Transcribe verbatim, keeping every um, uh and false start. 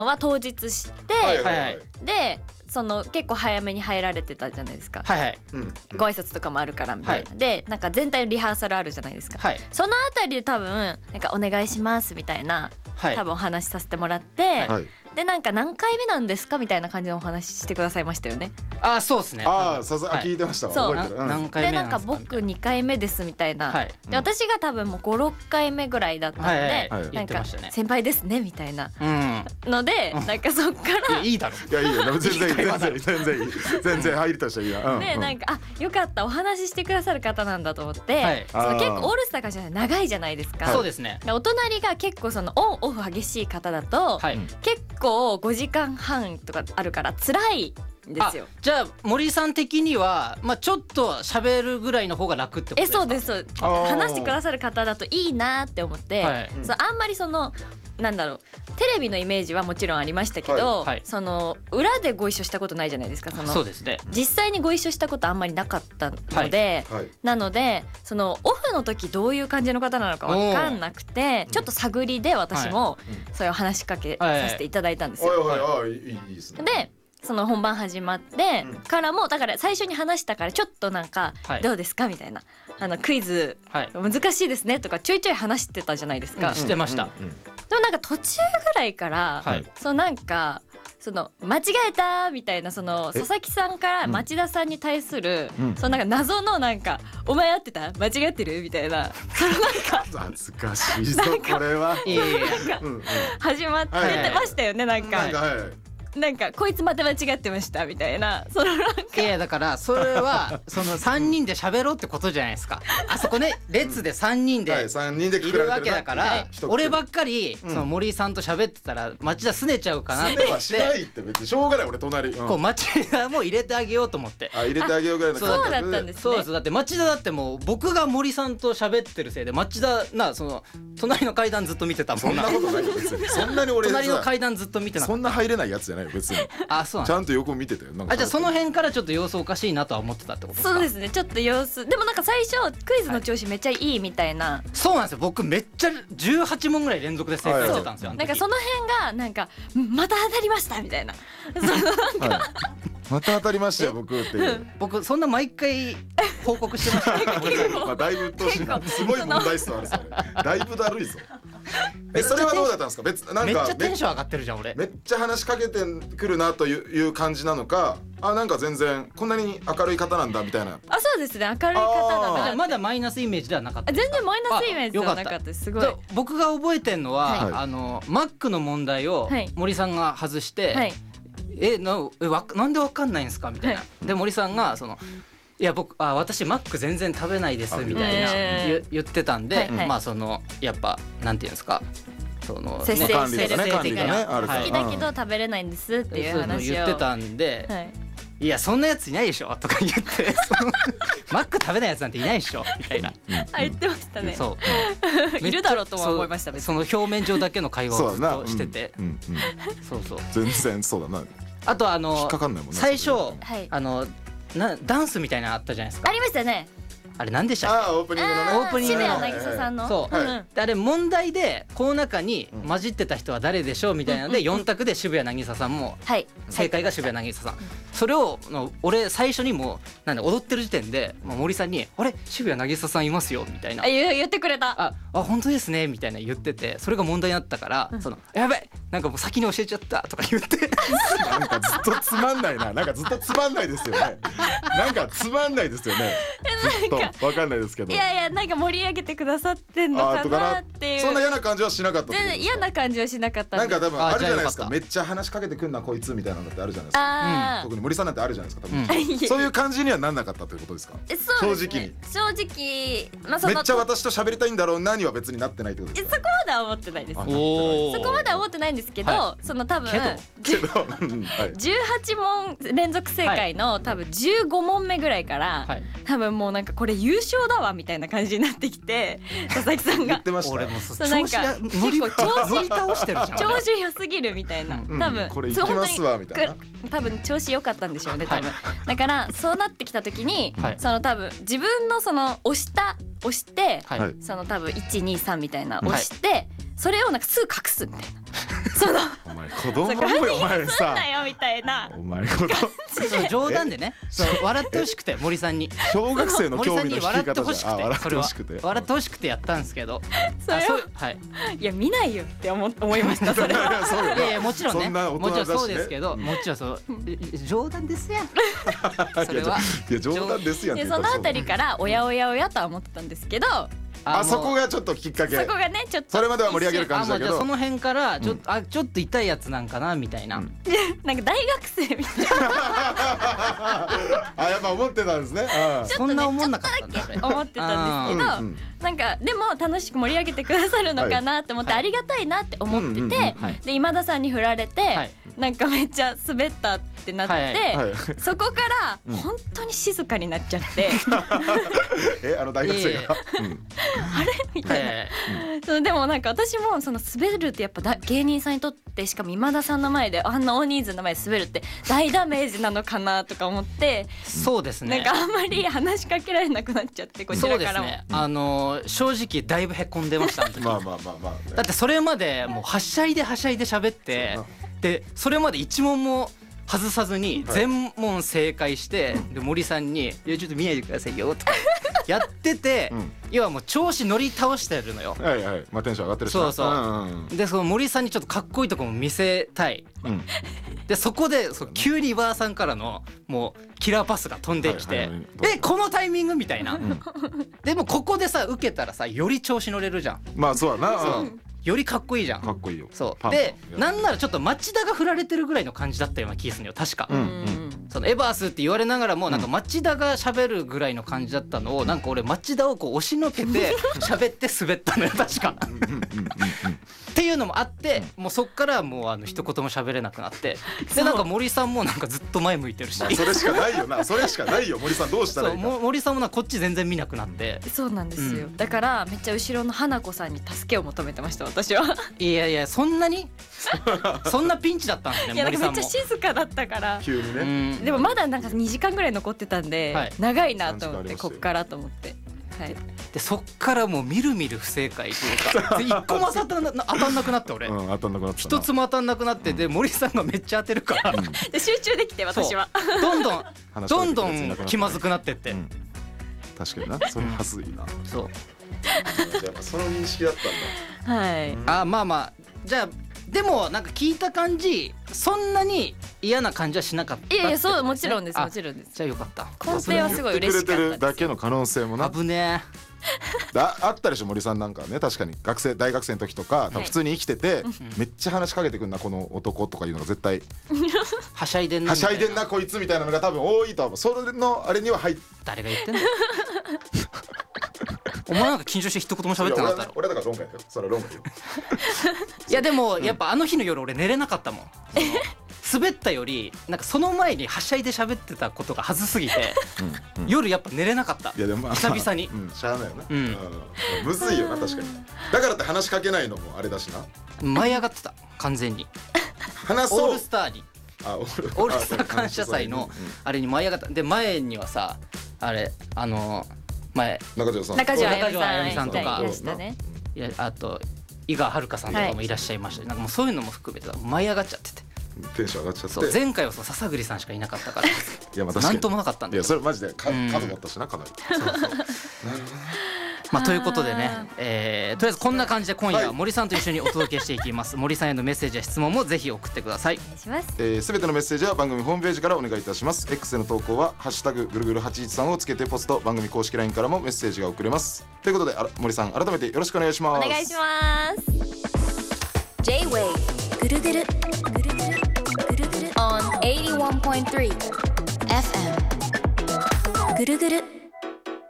は当日知って、 はいはいはい、 でその結構早めに入られてたじゃないですか。 はいはい、 うん、ご挨拶とかもあるからみたいな、はい、でなんか全体のリハーサルあるじゃないですか、はい、そのあたりで多分なんかお願いしますみたいな、はい、多分お話しさせてもらって、はい、でなんか何回目なんですかみたいな感じのお話ししてくださいましたよね。 ああそうですね。 ああさすが聞いてましたわ。 そう覚えてる、うん、 何回目なんですか。でなんか僕にかいめですみたいな、はい、で私が多分もうご、ろっかいめぐらいだったので、はいはいはい、なんか先輩ですねみたいなので、うん、なんかそっからいやいいだろ。 いやいいよ全然いい全然いい全然いい全然入りとしたらいいや、うん、 でなんかあよかったお話ししてくださる方なんだと思って、はい、その結構オールスターがじゃない長いじゃないですか。 そうですね。 お隣が結構そのオンオフ激しい方だと、はい、結構ごじかんはんとかあるから辛いですよ。 じゃあ森さん的には、まあ、ちょっと喋るぐらいの方が楽ってことですか？ えそうですそうです。話してくださる方だといいなって思って、はい、そうあんまりそのなんだろうテレビのイメージはもちろんありましたけど、はい、その裏でご一緒したことないじゃないですか。そのそうですね。 実際にご一緒したことあんまりなかったので、はいはい、なのでそのオフの時どういう感じの方なのか分かんなくてちょっと探りで私もそういう話しかけさせていただいたんですよ。でその本番始まってからもだから最初に話したからちょっとなんかどうですかみたいなあのクイズ難しいですねとかちょいちょい話してたじゃないですか、 うん、してました。 でもなんか途中ぐらいから、はい、そのなんかその間違えたみたいなその佐々木さんから町田さんに対する、うん、そのなんか謎のなんかお前合ってた間違ってるみたいなそのなんか恥ずかしいぞこれは始まってましたよね。なんかなんかこいつまた間違ってましたみたいなそのなんかいやだからそれはそのさんにんで喋ろうってことじゃないですか。あそこね列でさんにんでいるわけだから俺ばっかりその森井さんと喋ってたら町田すねちゃうかなって思ってしないって別にしょうがない俺隣こう町田も入れてあげようと思ってあ入れてあげようぐらいの感覚でそうだったんですね。 そうです。だって町田だってもう僕が森さんと喋ってるせいで町田なその隣の階段ずっと見てたもんな。 そんなことないよ別にそんなに俺隣の階段ずっと見てなかった。 そんな入れないやつじゃないよ別に。 あそうなんちゃんと横見てたよ。なんかあじゃあその辺からちょっと様子おかしいなとは思ってたってことですか？ そうですねちょっと様子でもなんか最初クイズの調子めっちゃいいみたいな、はい、 そうなんですよ。僕めっちゃじゅうはちもんぐらい連続で正解してたんですよ。 なんかその辺がなんかまた当たりましたみたいなそのなんか、はいまた当たりましたよ僕っていう。 僕そんな毎回報告してましたまあだいぶ年すごい問題数あるんですよね。だいぶだるいぞ。えそれはどうだったんですか？別なんかめっちゃテンション上がってるじゃん俺。 めっちゃ話しかけてくるなという感じなのか、あなんか全然こんなに明るい方なんだみたいな。 あそうですね明るい方だな。 まだマイナスイメージではなかった。 全然マイナスイメージではなかったです。すごい僕が覚えてんのは、はい、あのマックの問題を森さんが外して、はいえなえわなんでわかんないんですかみたいな、はい、で森さんがそのいや僕あ私マック全然食べないですみたいな、えー、言ってたんで、はいはい、まあそのやっぱなんていうんですかその、ね、 節制してる管理がねあるから好きだけど食べれないんですっていう話を言ってたんで、はい、いやそんなやついないでしょとか言ってマック食べないやつなんていないでしょみたいなあ言ってましたね。 そういるだろうとは思いました。 その表面上だけの会話をずっとしててそうそう全然そうだな。 あとあの引っかかんないもんね最初、はい、あのなダンスみたいなのあったじゃないですか。 ありましたね。 あれ何でしたっけ？ あオープニングのねオープニングの渋谷渚さんのそう、はい、であれ問題でこの中に混じってた人は誰でしょうみたいなのでよん択で渋谷渚さんも正解が渋谷渚さん、それを俺最初にもなんで踊ってる時点で森さんにあれ渋谷渚さんいますよみたいなあ言ってくれた。 ああ本当ですねみたいな言っててそれが問題になったから、うん、そのやべなんかもう先に教えちゃったとか言ってなんかずっとつまんないななんかずっとつまんないですよねなんかつまんないですよねずっとわかんないですけどいやいやなんか盛り上げてくださってんのかなっていう。 そんな嫌な感じはしなかった。 全然嫌な感じはしなかった。 なんか多分あるじゃないですか。めっちゃ話しかけてくんなこいつみたいなのってあるじゃないですか。特に森さんなんてあるじゃないですか多分、うん、そういう感じにはなんなかったということですか？ そうですね、 正直に、 正直、まあ、そのめっちゃ私と喋りたいんだろうなには別になってないってことですか？ そこまでは思ってないです。そこまでは思ってないんですけど、はい、その多分けどじゅうはちもん連続正解の多分じゅうごもんめぐらいから、はい、多分もうなんかこれ優勝だわみたいな感じになってきて佐々木さんが言ってました。 俺もそうなんか結構調子倒してるじゃん調子良すぎるみたいな、うん、多分、 うん、これいきますわみたいな多分調子良かったんでしょうね多分、はい、だからそうなってきた時に、はい、その多分自分のその押した押して、はい、その多分いちにさんみたいな押して、はい、それをなんかすぐ隠すみたいなそのお前子供もお前さみたいなお前子供冗談でね笑ってほしくて森さんに小学生の興味の引き笑って方じゃん。 ほしくてそれは笑ってほしくてやったんですけど、 それははいいや見ないよって思思いましたそれは。 いやいやもちろんねもちろんそうですけどもちろんそう冗談ですやん。それはいや冗談ですやん。 でそのあたりからおやおやおやとは思ってたんですけど。 あそこがちょっときっかけ。 そこがねちょっとそれまでは盛り上げる感じだけど、 その辺からちょっとあちょっと痛いやつなんかなみたいな。 なんか大学生みたいな。 あやっぱ思ってたんですね。 そんな思んなかったんだそれ。 思ってたんですけど、なんかでも楽しく盛り上げてくださるのかなって思ってありがたいなって思ってて、で今田さんに振られてなんかめっちゃ滑ったってなって、そこから本当に静かになっちゃって。 えあの大学生が。 あれみたいな、そのでもなんか私もその滑るってやっぱだ芸人さんにとってしかも今田さんの前であんな大人数の前で滑るって大ダメージなのかなとか思って、 そうですねなんかあんまり話しかけられなくなっちゃってこちらからも、ね、 あの正直だいぶへこんでましたまあまあまあまあ、ね、 だってそれまでもうはしゃいではしゃいで喋ってでそれまで一問も外さずに全問正解して、はい、で森さんに「いやちょっと見ないでくださいよ」とかやってて、うん、要はもう調子乗り倒してるのよ。 はいはい、まあ、テンション上がってるしそうそう、 うんうん、 でその森さんにちょっとかっこいいとこも見せたい、うん、でそこでそ急にばあさんからのもうキラーパスが飛んできて、はいはいはい、えこのタイミングみたいな、うん、でもここでさ受けたらさより調子乗れるじゃん。 まあそうだな、 そうよりかっこいいじゃん。 かっこいいよ。 そうでなんならちょっと町田が振られてるぐらいの感じだったような気がするのよ確か、うんうん、そのエバースって言われながらもなんか町田が喋るぐらいの感じだったのをなんか俺町田をこう押しのけて喋って滑ったのよ確かっていうのもあってもうそっからもうあの一言も喋れなくなってでなんか森さんもなんかずっと前向いてるし、 まあ、それしかないよなそれしかないよ森さんどうしたらいいか。 そう森さんもなんかこっち全然見なくなって。 そうなんですよ、うん、だからめっちゃ後ろの花子さんに助けを求めてました私は。 いやいやそんなにそんなピンチだったんですね。 いやなんかめっちゃ静かだったから急にね、うん、 でもまだなんかにじかんぐらい残ってたんで、はい、長いなと思ってこっからと思って、はい、 でそっからもうみるみる不正解というか一個も当たんな当たんなくなって俺、 うん、当たんなくなった一つも当たんなくなって、うん、で森さんがめっちゃ当てるから、うん、 で集中できて私はどんどんどんどん気まずくなってって、うん、 確かになそれはずいな、 うん、そうやっぱその認識だったんだ。はい、 うん、あまあまあじゃあでもなんか聞いた感じそんなに嫌な感じはしなかったって、ね、 いやいやそうもちろんですもちろんです。 じゃあよかった。 根底はすごい嬉しかったです。言ってくれてるだけの可能性もな。 危ねえ。だあったでしょ森さんなんかね確かに学生大学生の時とか普通に生きてて、はい、めっちゃ話しかけてくんなこの男とかいうのが絶対はしゃいでんなはしゃいでんなこいつみたいなのが多分多いと思う。それのあれには入っ誰が言ってんのお前なんか緊張して一言も喋ってなかったの。 俺だから論外だよそれは論外よいやでもやっぱあの日の夜俺寝れなかったもん滑ったよりなんかその前にはしゃいで喋ってたことがはずすぎて、うんうん、夜やっぱ寝れなかった。 いやでも、まあ、 久々に、 うん、しゃあないよな、うん、むずいよな確かに。だからって話しかけないのもあれだしな。 舞い上がってた完全に話そうオールスターにあオール、オールスター感謝祭のあれに舞い上がった。で前にはさあれあの前中条さん中条あやみさんとかいらしたね。 いやあと井川遥さんとかもいらっしゃいました、はい、なんかもうそういうのも含めて舞い上がっちゃっててテンション上がっちゃって。 そう前回はそう笹栗さんしかいなかったからいやまあなんともなかったんだいやそれマジで数持ったしなかなりそうそうなるほどね。 まあということでね、えー、とりあえずこんな感じで今夜は森さんと一緒にお届けしていきます、はい、森さんへのメッセージや質問もぜひ送ってください。 お願いします。 えー、全てのメッセージは番組ホームページからお願いいたします。 X への投稿はハッシュタグぐるぐるはちいちさんをつけてポスト。番組公式 ライン からもメッセージが送れます。ということで森さん改めてよろしくお願いします。 お願いします。 J-Wave ぐるぐるぐるぐるぐるぐる on エイティワンポイントスリー エフエム ぐるぐる